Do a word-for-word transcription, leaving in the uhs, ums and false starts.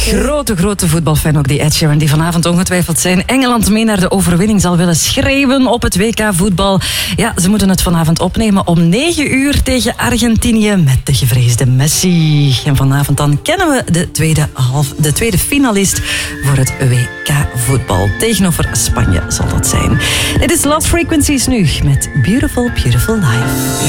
Grote, grote voetbalfan ook, die Ed Sheeran, die vanavond ongetwijfeld zijn Engeland mee naar de overwinning zal willen schreeuwen op het W K voetbal. Ja, ze moeten het vanavond opnemen om negen uur tegen Argentinië met de gevreesde Messi. En vanavond dan kennen we de tweede, half, de tweede finalist voor het W K voetbal. Tegenover Spanje zal dat zijn. Dit is Lost Frequencies nu met Beautiful, Beautiful Life.